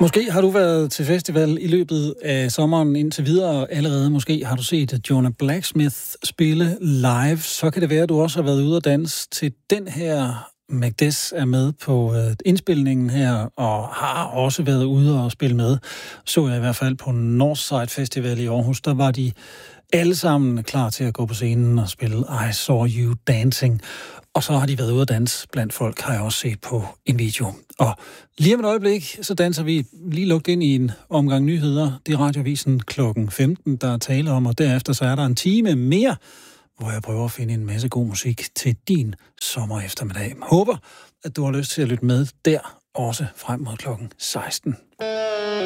Måske har du været til festival i løbet af sommeren indtil videre allerede. Måske har du set Jonah Blacksmith spille live. Så kan det være, at du også har været ude og danse til den her. Magdes er med på indspilningen her, og har også været ude og spille med. Så jeg i hvert fald på Northside Festival i Aarhus. Der var de alle sammen klar til at gå på scenen og spille I Saw You Dancing. Og så har de været ude at danse blandt folk, har jeg også set på en video. Og lige om et øjeblik, så danser vi lige lukket ind i en omgang nyheder. Det er Radiovisen klokken 15, der er tale om, og derefter så er der en time mere, hvor jeg prøver at finde en masse god musik til din sommer eftermiddag. Håber, at du har lyst til at lytte med der, også frem mod klokken 16.